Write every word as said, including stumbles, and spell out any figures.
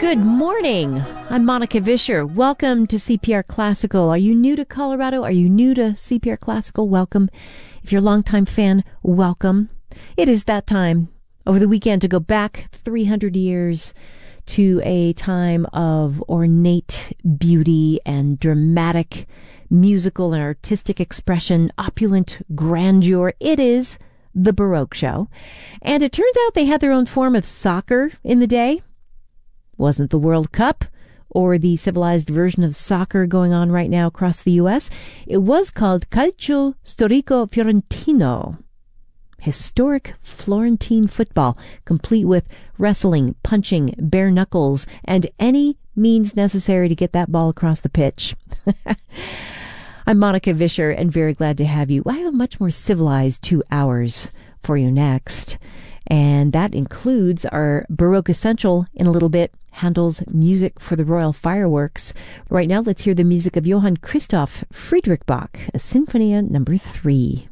Good morning. I'm Monica Vischer. Welcome to C P R Classical. Are you new to Colorado? Are you new to C P R Classical? Welcome. If you're a longtime fan, welcome. It is that time over the weekend to go back three hundred years to a time of ornate beauty and dramatic musical and artistic expression, opulent grandeur. It is the Baroque show. And it turns out they had their own form of soccer in the day. Wasn't the World Cup or the civilized version of soccer going on right now across the U S. It was called Calcio Storico Fiorentino, historic Florentine football, complete with wrestling, punching, bare knuckles, and any means necessary to get that ball across the pitch. I'm Monica Vischer and very glad to have you. I have a much more civilized two hours for you next. And that includes our Baroque Essential in a little bit, Handel's Music for the Royal Fireworks. Right now, let's hear the music of Johann Christoph Friedrich Bach, a Sinfonia number three.